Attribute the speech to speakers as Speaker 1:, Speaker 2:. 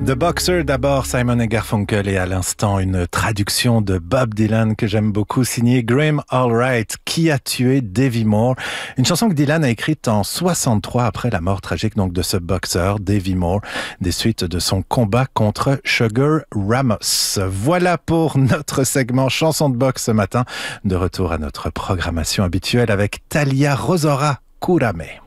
Speaker 1: The Boxer d'abord, Simon et Garfunkel, et à l'instant une traduction de Bob Dylan que j'aime beaucoup, signée Graham Allwright, Qui a tué Davy Moore, une chanson que Dylan a écrite en 63 après la mort tragique donc de ce boxeur Davy Moore, des suites de son combat contre Sugar Ramos. Voilà pour notre segment chanson de boxe ce matin, de retour à notre programmation habituelle avec Talia Rosora Kurame.